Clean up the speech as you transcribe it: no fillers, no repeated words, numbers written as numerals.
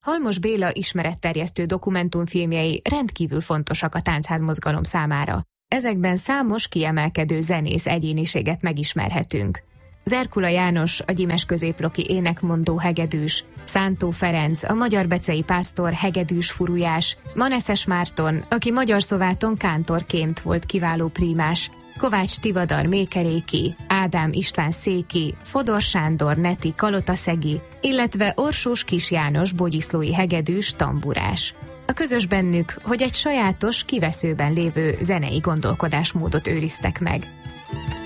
Halmos Béla ismeretterjesztő dokumentumfilmjei rendkívül fontosak a táncházmozgalom számára. Ezekben számos kiemelkedő zenész egyéniséget megismerhetünk. Zerkula János, a Gyimes középloki énekmondó hegedűs, Szántó Ferenc, a magyarbecei pásztor hegedűs furujás, Maneszes Márton, aki Magyar Szováton kántorként volt kiváló prímás, Kovács Tivadar mékeréki, Ádám István széki, Fodor Sándor neti kalotaszegi, illetve Orsós Kis János bogyiszlói hegedűs tamburás. A közös bennük, hogy egy sajátos, kiveszőben lévő zenei gondolkodásmódot őriztek meg.